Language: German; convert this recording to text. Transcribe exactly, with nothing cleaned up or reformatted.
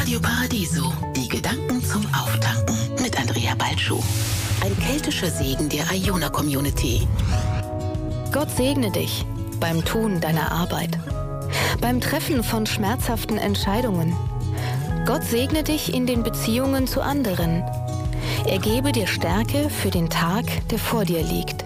Radio Paradiso, die Gedanken zum Auftanken mit Andrea Balschuh. Ein keltischer Segen der Iona-Community. Gott segne dich beim Tun deiner Arbeit, beim Treffen von schmerzhaften Entscheidungen. Gott segne dich in den Beziehungen zu anderen. Er gebe dir Stärke für den Tag, der vor dir liegt.